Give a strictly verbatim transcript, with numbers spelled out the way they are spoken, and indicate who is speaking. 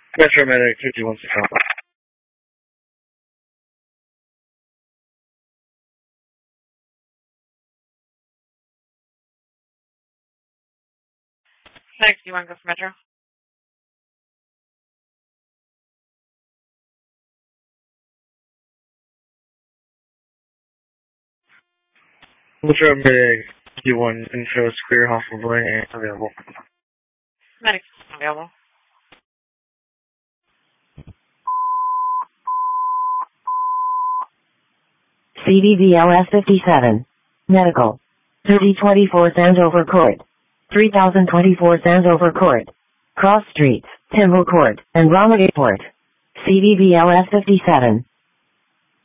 Speaker 1: Metro Medic fifty-one six Alpha.
Speaker 2: Thanks, you want to go for Metro?
Speaker 1: Metro Medic fifty-one intro clear, hospital boy and available.
Speaker 2: Medic available.
Speaker 3: C D V L S fifty-seven. Medical. thirty twenty-four Sandover Court. three thousand twenty-four Sandover Court. Cross Streets, Timble Court, and Rama Airport. C D V L S fifty-seven.